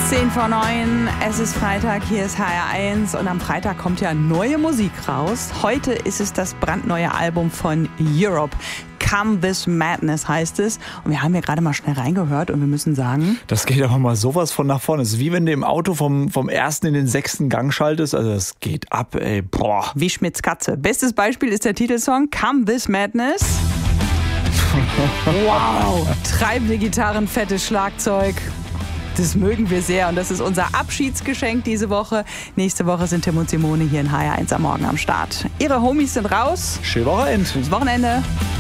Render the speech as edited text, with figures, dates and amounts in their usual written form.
10:09, es ist Freitag, hier ist HR1 und am Freitag kommt ja neue Musik raus. Heute ist es das brandneue Album von Europe. Come This Madness heißt es. Und wir haben hier gerade mal schnell reingehört und wir müssen sagen... Das geht aber mal sowas von nach vorne. Es ist wie wenn du im Auto vom ersten in den 6. Gang schaltest. Also das geht ab, ey. Boah. Wie Schmitz Katze. Bestes Beispiel ist der Titelsong Come This Madness. Wow, treibende Gitarren, fettes Schlagzeug. Das mögen wir sehr und das ist unser Abschiedsgeschenk diese Woche. Nächste Woche sind Tim und Simone hier in HR1 am Morgen am Start. Ihre Homies sind raus. Schönes Wochenende. Schönes Wochenende.